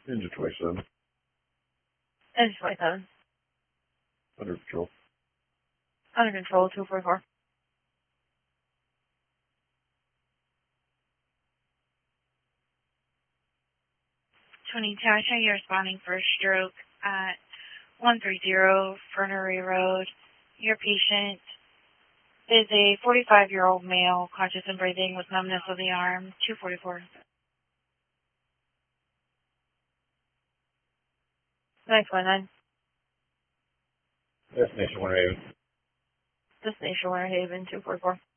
Ninja 27. Ninja 27. Under patrol. Under control, 244. 22, I show you responding for a stroke at 130 Fernery Road. Your patient is a 45-year-old male, conscious and breathing with numbness of the arm, 244. Nice one, then. Destination Winter Haven. Destination Winter Haven, 244.